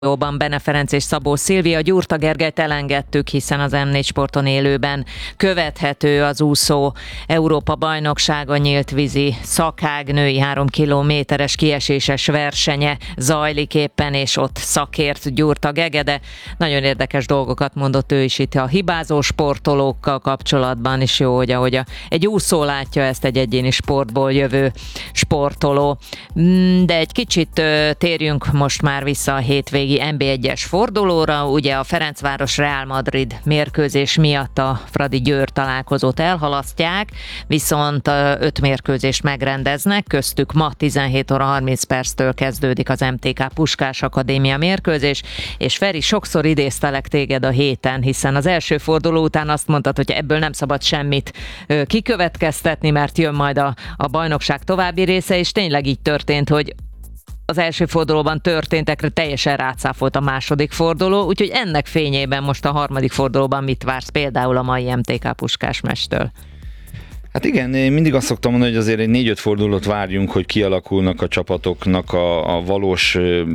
Jóban Bene Ferenc és Szabó Szilvia, Gyurta Gergelyt elengedtük, hiszen az M4 Sporton élőben követhető az úszó Európa-bajnoksága nyílt vízi szakág női 3 kilométeres kieséses versenye zajlik éppen, és ott szakért Gyurta Gege, de nagyon érdekes dolgokat mondott ő is itt a hibázó sportolókkal kapcsolatban, és jó, hogy ahogy egy úszó látja ezt, egy egyéni sportból jövő sportoló. De egy kicsit térjünk most már vissza a hétvégi NB1-es fordulóra. Ugye a Ferencváros Real Madrid mérkőzés miatt a Fradi-Győr találkozót elhalasztják, viszont 5 mérkőzést megrendeznek, köztük ma 17 óra 30 perctől kezdődik az MTK Puskás Akadémia mérkőzés, és Feri, sokszor idéztelek téged a héten, hiszen az első forduló után azt mondtad, hogy ebből nem szabad semmit kikövetkeztetni, mert jön majd a bajnokság további része, és tényleg így történt, hogy az első fordulóban történtekre teljesen rácáfolt a második forduló, úgyhogy ennek fényében most a harmadik fordulóban mit vársz például a mai MTK Puskás meccstől? Hát igen, én mindig azt szoktam mondani, hogy azért egy 4-5 fordulót várjunk, hogy kialakulnak a csapatoknak a valós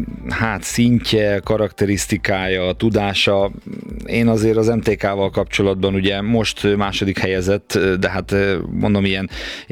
szintje, karakterisztikája, tudása. Én azért az MTK-val kapcsolatban ugye most második helyezett, de hát mondom ilyen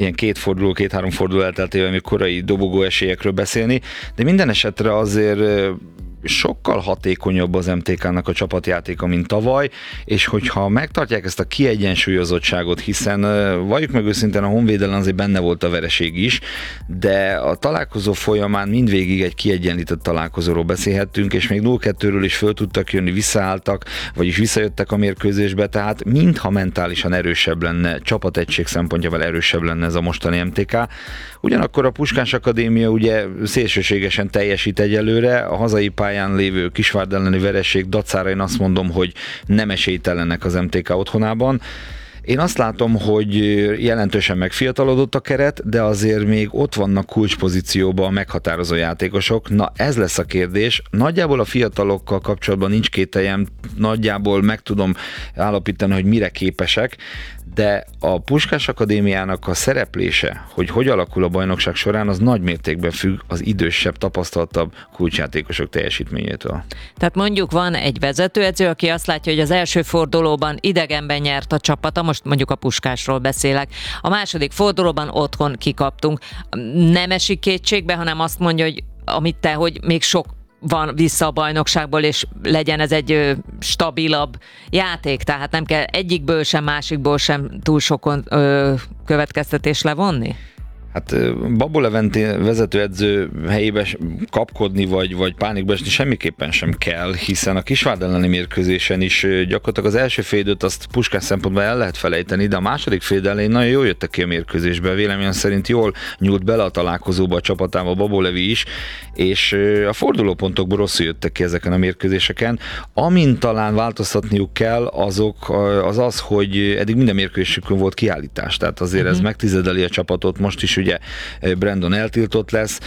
2-3 forduló elteltével még korai dobogó esélyekről beszélni, de minden esetre azért sokkal hatékonyabb az MTK-nak a csapatjátéka, mint tavaly, és hogyha megtartják ezt a kiegyensúlyozottságot, hiszen valljuk meg őszintén, a Honvéd ellen azért benne volt a vereség is, de a találkozó folyamán mindvégig egy kiegyenlített találkozóról beszélhettünk, és még 0-2-ről is föl tudtak jönni, visszaálltak, vagyis visszajöttek a mérkőzésbe, tehát mintha mentálisan erősebb lenne, csapategység szempontjából erősebb lenne ez a mostani MTK. Ugyanakkor a Puskás Akadémia ugye szélsőségesen teljesít egyelőre, a hazai pályán lévő Kisvárd elleni vereség dacára én azt mondom, hogy nem esélytelenek az MTK otthonában. Én azt látom, hogy jelentősen megfiatalodott a keret, de azért még ott vannak kulcspozícióban a meghatározó játékosok. Na ez lesz a kérdés. Nagyjából a fiatalokkal kapcsolatban nincs kételjem, nagyjából meg tudom állapítani, hogy mire képesek, de a Puskás Akadémiának a szereplése, hogy alakul a bajnokság során, az nagy mértékben függ az idősebb, tapasztaltabb kulcsjátékosok teljesítményétől. Tehát mondjuk van egy vezetőedző, aki azt látja, hogy az első fordulóban idegenben nyert a csapata, most mondjuk a Puskásról beszélek, a második fordulóban otthon kikaptunk. Nem esik kétségbe, hanem azt mondja, hogy amit te, hogy még sok van vissza a bajnokságból, és legyen ez egy stabilabb játék, tehát nem kell egyikből sem, másikból sem túl sokon következtetés levonni? Hát Babó Levente vezetőedző helyébe kapkodni, vagy pánikba esni semmiképpen sem kell, hiszen a Kisvárd elleni mérkőzésen is gyakorlatilag az első fél időt azt Puskás szempontból el lehet felejteni, de a második fél elején nagyon jól jöttek ki a mérkőzésbe. Véleményem szerint jól nyúlt bele a találkozóba a csapatába Babó Levi is, és a fordulópontokból rosszul jöttek ki ezeken a mérkőzéseken. Amin talán változtatniuk kell, az, hogy eddig minden mérkőzésükön volt kiállítás, tehát azért ez megtizedeli a csapatot, most is ugye Brandon eltiltott lesz,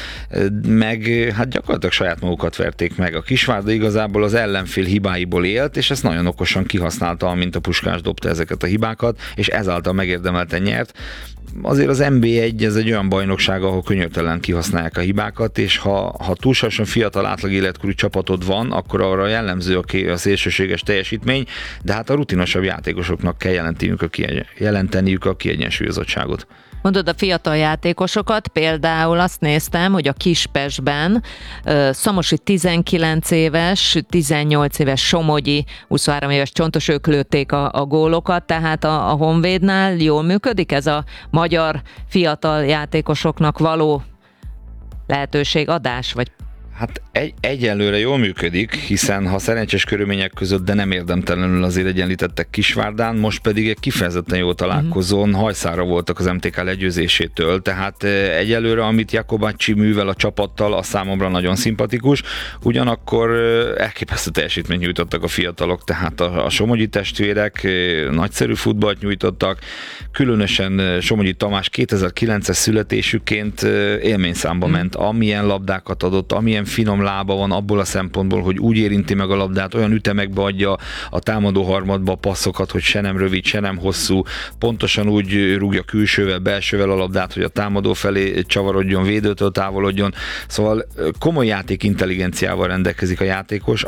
meg hát gyakorlatilag saját magukat verték meg. A Kisvárda igazából az ellenfél hibáiból élt, és ezt nagyon okosan kihasználta, amint a Puskás dobta ezeket a hibákat, és ezáltal megérdemelten nyert. Azért az NB1 ez egy olyan bajnokság, ahol könyörtelen kihasználják a hibákat, és ha túlságosan fiatal átlag életkorú csapatod van, akkor arra jellemző a szélsőséges teljesítmény, de hát a rutinosabb játékosoknak kell jelenteniük a kiegyensúlyozottságot. Mondod a fiatal játékosokat, például azt néztem, hogy a Kispestben Szamosi 19 éves, 18 éves Somogyi, 23 éves Csontos, ők lőtték a gólokat, tehát a Honvédnál jól működik ez a magyar fiatal játékosoknak való lehetőségadás, vagy? Hát egyelőre jól működik, hiszen ha szerencsés körülmények között, de nem érdemtelenül azért egyenlítettek Kisvárdán, most pedig egy kifejezetten jó találkozón hajszára voltak az MTK legyőzésétől, tehát egyelőre, amit Jakobacci művel a csapattal, az számomra nagyon szimpatikus, ugyanakkor elképesztő teljesítményt nyújtottak a fiatalok, tehát a Somogyi testvérek nagyszerű futballt nyújtottak, különösen Somogyi Tamás 2009-es születésüként élményszámba ment, amilyen labdákat adott, amilyen finom lába van abból a szempontból, hogy úgy érinti meg a labdát, olyan ütemekbe adja a támadó harmadba a passzokat, hogy se nem rövid, se nem hosszú, pontosan úgy rúgja külsővel, belsővel a labdát, hogy a támadó felé csavarodjon, védőtől távolodjon. Szóval komoly játékintelligenciával rendelkezik a játékos,